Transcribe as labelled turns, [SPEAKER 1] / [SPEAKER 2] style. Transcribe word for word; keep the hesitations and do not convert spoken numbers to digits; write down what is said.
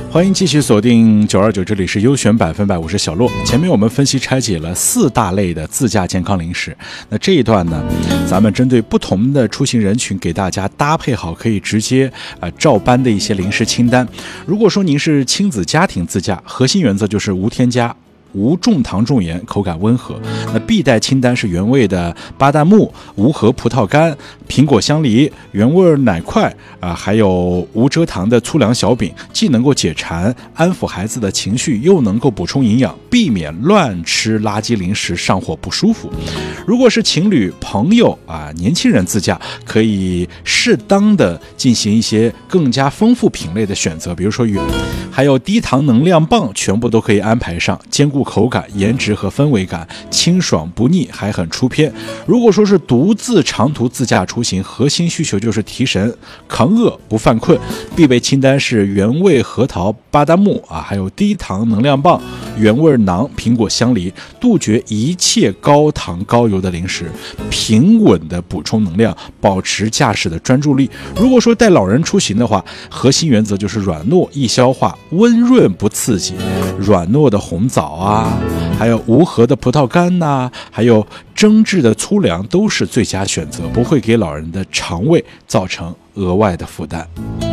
[SPEAKER 1] 欢迎继续锁定九二九，这里是优选百分百，我是小洛。前面我们分析拆解了四大类的自驾健康零食，那这一段呢，咱们针对不同的出行人群，给大家搭配好可以直接啊、呃、照搬的一些零食清单。如果说您是亲子家庭自驾，核心原则就是无添加、无重糖重盐，口感温和。那必带清单是原味的巴旦木、无核葡萄干、苹果香梨、原味奶块啊、呃，还有无蔗糖的粗粮小饼，既能够解馋，安抚孩子的情绪，又能够补充营养，避免乱吃垃圾零食上火不舒服。如果是情侣、朋友啊、年轻人自驾，可以适当的进行一些更加丰富品类的选择，比如说还有低糖能量棒，全部都可以安排上，兼顾口感、颜值和氛围感，清爽不腻，还很出片。如果说是独自长途自驾出行，核心需求就是提神、抗饿、不犯困，必备清单是原味核桃、巴旦木啊，还有低糖能量棒、原味馕、苹果香梨，杜绝一切高糖高油的零食，平稳的补充能量，保持驾驶的专注力。如果说带老人出行的话，核心原则就是软糯易消化，温润不刺激，软糯的红枣啊，还有无核的葡萄干呐、啊，还有蒸制的粗粮都是最佳选择，不会给老人的肠胃造成额外的负担。